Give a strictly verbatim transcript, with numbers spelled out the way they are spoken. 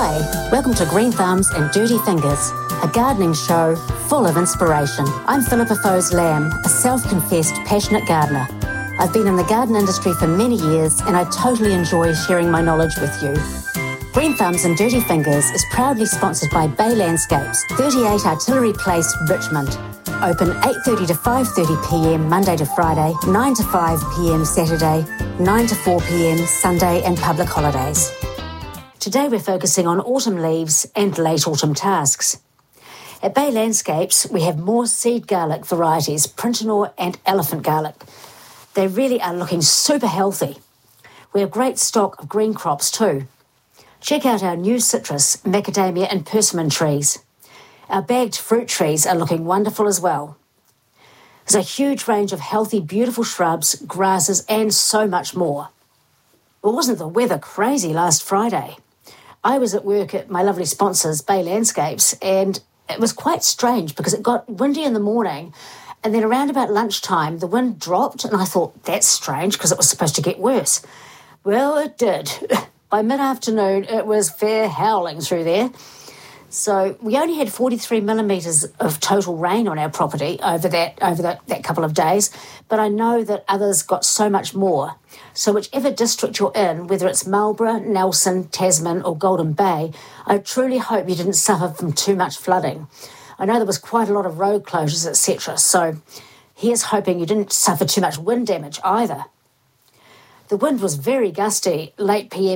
Hi, welcome to Green Thumbs and Dirty Fingers, a gardening show full of inspiration. I'm Philippa Foes Lamb, a self-confessed passionate gardener. I've been in the garden industry for many years and I totally enjoy sharing my knowledge with you. Green Thumbs and Dirty Fingers is proudly sponsored by Bay Landscapes, thirty-eight Artillery Place, Richmond. Open eight thirty to five thirty p.m. Monday to Friday, nine to five p.m. Saturday, nine to four p.m. Sunday and public holidays. Today we're focusing on autumn leaves and late autumn tasks. At Bay Landscapes, we have more seed garlic varieties, Printanor and Elephant garlic. They really are looking super healthy. We have great stock of green crops too. Check out our new citrus, macadamia and persimmon trees. Our bagged fruit trees are looking wonderful as well. There's a huge range of healthy, beautiful shrubs, grasses and so much more. Well, wasn't the weather crazy last Friday? I was at work at my lovely sponsors, Bay Landscapes, and it was quite strange because it got windy in the morning and then around about lunchtime the wind dropped and I thought, that's strange because it was supposed to get worse. Well, it did. By mid-afternoon, it was fair howling through there. So we only had forty-three millimetres of total rain on our property over that over that, that couple of days, but I know that others got so much more. So whichever district you're in, whether it's Marlborough, Nelson, Tasman or Golden Bay, I truly hope you didn't suffer from too much flooding. I know there was quite a lot of road closures, et cetera, so here's hoping you didn't suffer too much wind damage either. The wind was very gusty late p m